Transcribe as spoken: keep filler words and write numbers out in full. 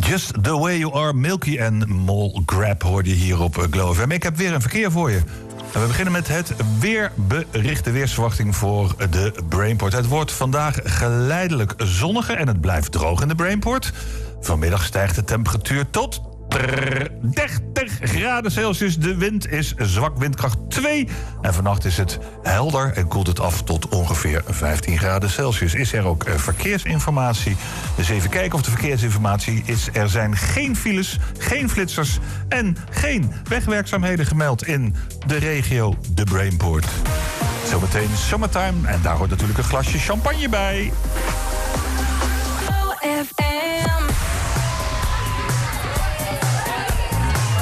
Just the way you are, Milky en Mol Grab hoorde je hier op Glow F M. Ik heb weer een verkeer voor je. En we beginnen met het weerbericht, de weersverwachting voor de Brainport. Het wordt vandaag geleidelijk zonniger en het blijft droog in de Brainport. Vanmiddag stijgt de temperatuur tot dertig graden Celsius. De wind is zwak, windkracht twee. En vannacht is het helder en koelt het af tot ongeveer vijftien graden Celsius. Is er ook verkeersinformatie? Dus even kijken of de verkeersinformatie is. Er zijn geen files, geen flitsers en geen wegwerkzaamheden gemeld in de regio de Brainport. Zometeen Summertime en daar hoort natuurlijk een glasje champagne bij.